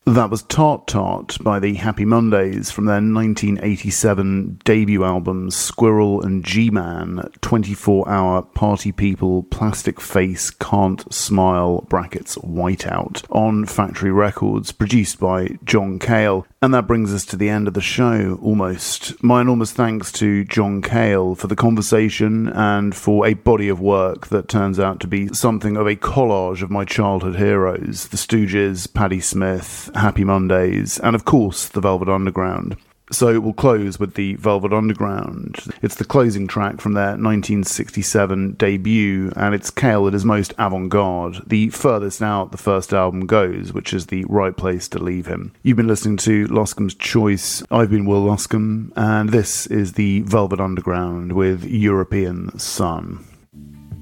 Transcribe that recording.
That was Tart Tart by the Happy Mondays from their 1987 debut album Squirrel and G-Man, 24-hour Party People, Plastic Face, Can't Smile, brackets, Whiteout, on Factory Records, produced by John Cale. And that brings us to the end of the show, almost. My enormous thanks to John Cale for the conversation and for a body of work that turns out to be something of a collage of my childhood heroes, the Stooges, Patti Smith, Happy Mondays, and of course the Velvet Underground. So we'll close with the Velvet Underground. It's the closing track from their 1967 debut, and it's Cale at his most avant-garde, the furthest out the first album goes, which is the right place to leave him. You've been listening to Loscombe's Choice. I've been Will Loscombe, and this is the Velvet Underground with European Sun.